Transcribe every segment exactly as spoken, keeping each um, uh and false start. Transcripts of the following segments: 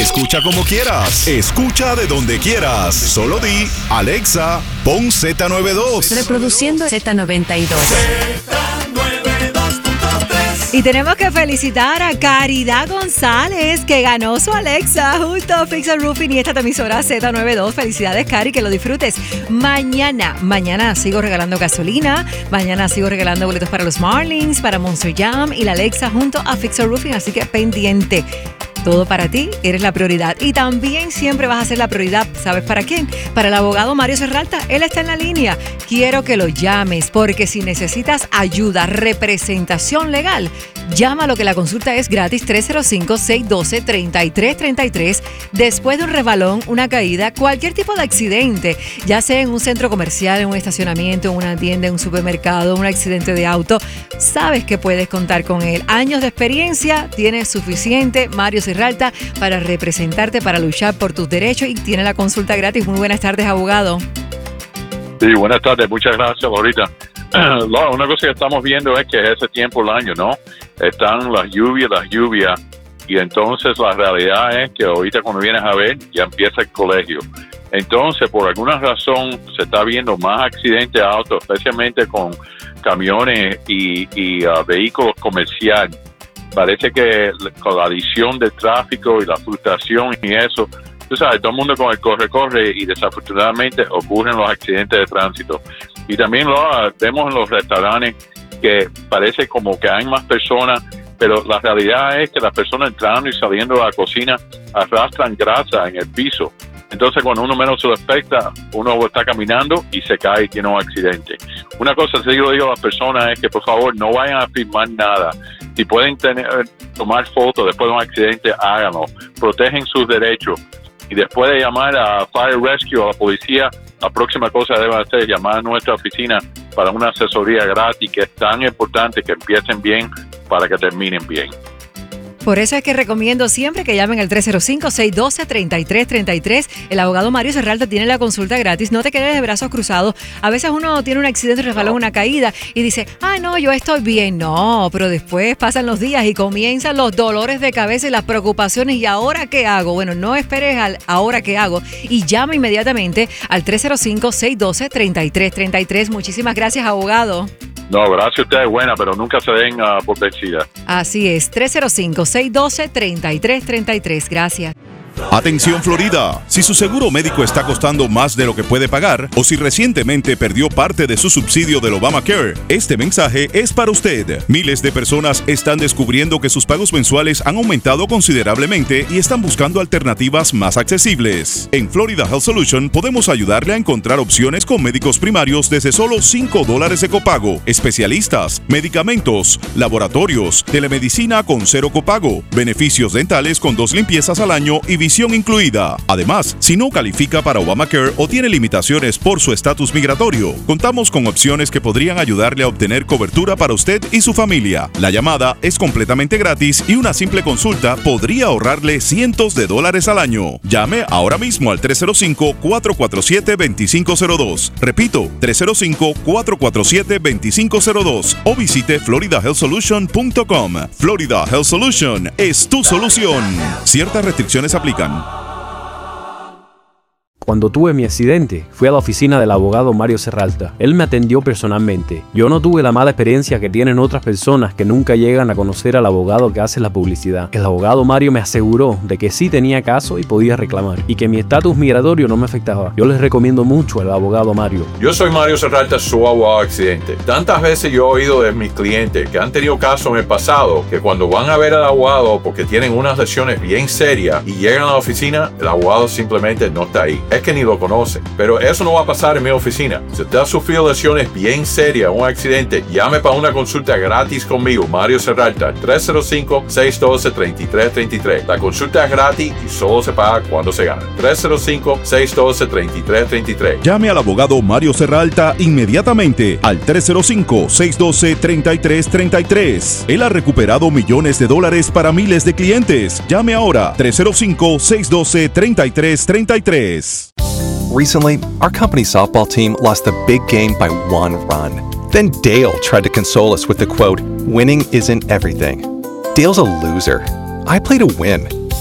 escucha como quieras. Escucha de donde quieras. Solo di, Alexa, pon Z noventa y dos. Reproduciendo Z noventa y dos. Y tenemos que felicitar a Caridad González, que ganó su Alexa junto a Fixer Roofing y esta emisora Z noventa y dos. Felicidades, Cari, que lo disfrutes. Mañana, mañana sigo regalando gasolina. Mañana sigo regalando boletos para los Marlins, para Monster Jam y la Alexa junto a Fixer Roofing. Así que pendiente. Todo para ti, eres la prioridad. Y también siempre vas a ser la prioridad, ¿sabes para quién? Para el abogado Mario Serralta, él está en la línea. Quiero que lo llames, porque si necesitas ayuda, representación legal, llámalo, que la consulta es gratis, tres cero cinco, seis uno dos, tres tres tres tres. Después de un resbalón, una caída, cualquier tipo de accidente, ya sea en un centro comercial, en un estacionamiento, en una tienda, en un supermercado, un accidente de auto, sabes que puedes contar con él. Años de experiencia, tienes suficiente, Mario Serralta, para representarte, para luchar por tus derechos, y tiene la consulta gratis. Muy buenas tardes, abogado. Sí, buenas tardes, muchas gracias, Lorita. Laura, una cosa que estamos viendo es que es ese tiempo del año, ¿no? Están las lluvias, las lluvias, y entonces la realidad es que ahorita cuando vienes a ver, ya empieza el colegio. Entonces, por alguna razón, se está viendo más accidentes de autos, especialmente con camiones y, y uh, vehículos comerciales. Parece que con la adición del tráfico y la frustración y eso, tú sabes, todo el mundo con el corre-corre, y desafortunadamente ocurren los accidentes de tránsito. Y también lo vemos en los restaurantes, que parece como que hay más personas, pero la realidad es que las personas entrando y saliendo de la cocina arrastran grasa en el piso. Entonces, cuando uno menos se lo expecta, uno está caminando y se cae y tiene un accidente. Una cosa que yo digo a las personas es que, por favor, no vayan a firmar nada. Si pueden tener, tomar fotos después de un accidente, háganlo. Protegen sus derechos. Y después de llamar a Fire Rescue, a la policía, la próxima cosa que deben hacer es llamar a nuestra oficina para una asesoría gratis, que es tan importante que empiecen bien para que terminen bien. Por eso es que recomiendo siempre que llamen al tres cero cinco, seis uno dos, tres tres tres tres. El abogado Mario Serralta tiene la consulta gratis. No te quedes de brazos cruzados. A veces uno tiene un accidente, resbalón, una caída, y dice, ah, no, yo estoy bien. No, pero después pasan los días y comienzan los dolores de cabeza y las preocupaciones. ¿Y ahora qué hago? Bueno, no esperes al ahora qué hago y llama inmediatamente al tres cero cinco, seis uno dos, tres tres tres tres. Muchísimas gracias, abogado. No, gracias a ustedes, buena, pero nunca se den uh, por vencida. Así es, tres cero cinco, seis uno dos, tres tres tres tres. Gracias. Atención, Florida. Si su seguro médico está costando más de lo que puede pagar, o si recientemente perdió parte de su subsidio del Obamacare, este mensaje es para usted. Miles de personas están descubriendo que sus pagos mensuales han aumentado considerablemente y están buscando alternativas más accesibles. En Florida Health Solution podemos ayudarle a encontrar opciones con médicos primarios desde solo cinco dólares de copago, especialistas, medicamentos, laboratorios, telemedicina con cero copago, beneficios dentales con dos limpiezas al año y visión incluida. Además, si no califica para Obamacare o tiene limitaciones por su estatus migratorio, contamos con opciones que podrían ayudarle a obtener cobertura para usted y su familia. La llamada es completamente gratis y una simple consulta podría ahorrarle cientos de dólares al año. Llame ahora mismo al tres cero cinco, cuatro cuatro siete, dos cinco cero dos. Repito, tres cero cinco, cuatro cuatro siete, dos cinco cero dos o visite florida health solution punto com. Florida Health Solution es tu solución. Ciertas restricciones aplican. Cuando tuve mi accidente, fui a la oficina del abogado Mario Serralta. Él me atendió personalmente. Yo no tuve la mala experiencia que tienen otras personas que nunca llegan a conocer al abogado que hace la publicidad. El abogado Mario me aseguró de que sí tenía caso y podía reclamar, y que mi estatus migratorio no me afectaba. Yo les recomiendo mucho al abogado Mario. Yo soy Mario Serralta, su abogado accidente. Tantas veces yo he oído de mis clientes que han tenido casos en el pasado, que cuando van a ver al abogado porque tienen unas lesiones bien serias y llegan a la oficina, el abogado simplemente no está ahí. Es que ni lo conocen. Pero eso no va a pasar en mi oficina. Si usted ha sufrido lesiones bien serias, un accidente, llame para una consulta gratis conmigo, Mario Serralta, tres cero cinco, seis uno dos, tres tres tres tres. La consulta es gratis y solo se paga cuando se gana. tres cero cinco, seis uno dos, tres tres tres tres. Llame al abogado Mario Serralta inmediatamente al tres cero cinco, seis uno dos, tres tres tres tres. Él ha recuperado millones de dólares para miles de clientes. Llame ahora, tres cero cinco, seis uno dos, tres tres tres tres. Recently, our company's softball team lost the big game by one run. Then Dale tried to console us with the quote, "Winning isn't everything." Dale's a loser. I play to win.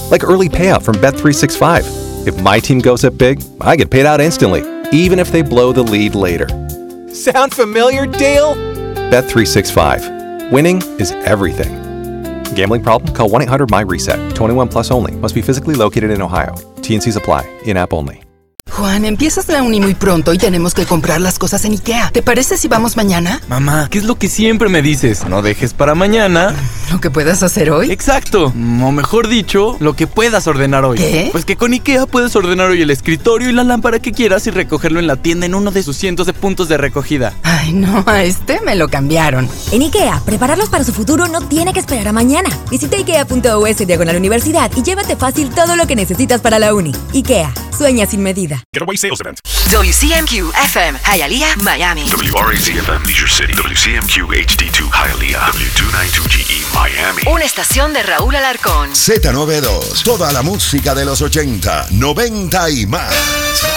like early payout from Bet three sixty-five. If my team goes up big, I get paid out instantly, even if they blow the lead later. Sound familiar, Dale? Bet three sixty-five. Winning is everything. Gambling problem? Call one eight hundred my reset. twenty-one plus only. Must be physically located in Ohio. T and C's apply. In-app only. Juan, empiezas la uni muy pronto y tenemos que comprar las cosas en IKEA. ¿Te parece si vamos mañana? Mamá, ¿qué es lo que siempre me dices? No dejes para mañana ¿lo que puedas hacer hoy? Exacto, o mejor dicho, lo que puedas ordenar hoy. ¿Qué? Pues que con IKEA puedes ordenar hoy el escritorio y la lámpara que quieras y recogerlo en la tienda en uno de sus cientos de puntos de recogida. Ay, no, a este me lo cambiaron. En IKEA, prepararlos para su futuro no tiene que esperar a mañana. Visita ikea.us diagonal universidad y llévate fácil todo lo que necesitas para la uni. IKEA, sueña sin medida. Getaway Sales Event. W C M Q F M, Hialeah, Miami. W R A Z F M, Leisure City. W C M Q H D two, Hialeah. W two ninety-two G E, Miami. Una estación de Raúl Alarcón. Z noventa y dos. Toda la música de los ochenta, noventa y más.